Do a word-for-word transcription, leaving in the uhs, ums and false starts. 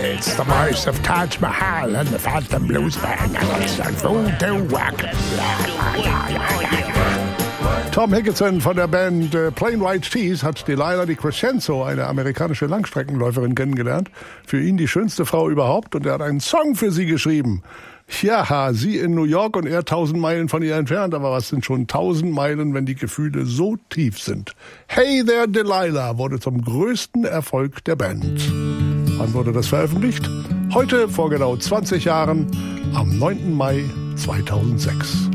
It's the voice of Taj Mahal and the Phantom Blues Band. It's a voodoo wagon. Tom Higginson von der Band äh, Plain White T's hat Delilah Di Crescenzo, eine amerikanische Langstreckenläuferin, kennengelernt. Für ihn die schönste Frau überhaupt, und er hat einen Song für sie geschrieben. Ja, sie in New York und er tausend Meilen von ihr entfernt, aber was sind schon tausend Meilen, wenn die Gefühle so tief sind? Hey There Delilah wurde zum größten Erfolg der Band. Wann wurde das veröffentlicht? Heute, vor genau zwanzig Jahren, am neunten Mai zweitausendsechs.